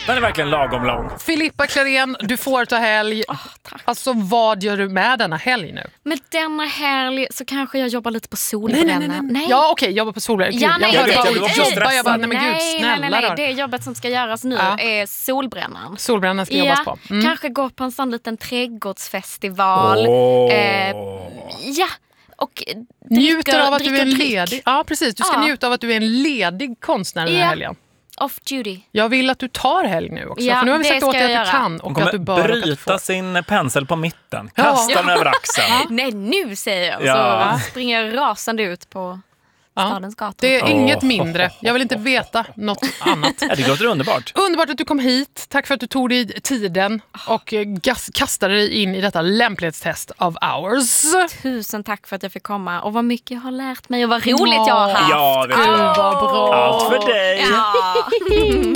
Den är verkligen lagom lång. Filippa Klarén, du får ta helg. Tack. Alltså, vad gör du med denna helg nu? Med denna helg så kanske jag jobbar lite på solbränna. Nej. Ja, okej, jobba på solbränna. Gud, Ja, nej, jag hörde det- bara det- jobba. Jag bara, nej men gud, snälla nej. då. Det jobbet som ska göras nu är solbrännan. Solbrännan ska jobbas på. Kanske gå på en sån liten trädgårdsfestival. Ja, och Njuter av att du är en dryck. ledig. Ja, precis. Du ska njuta av att du är en ledig konstnär den här helgen. Off duty. Jag vill att du tar helg nu också. Ja, för nu har vi det sagt åt ska dig att jag du göra. kan Hon och att du kommer bör och att du bryta får. sin pensel på mitten. Kasta den över axeln. Nej, nu säger jag. Ja. Så springer jag rasande ut på stadens gator. Det är inget mindre. Jag vill inte veta något annat. Ja, det låter underbart. Underbart att du kom hit. Tack för att du tog dig tiden och kastade dig in i detta lämplighetstest av ours. Tusen tack för att jag fick komma och vad mycket jag har lärt mig och vad roligt jag har haft. Ja, det är Vad bra. allt för dig. Ja.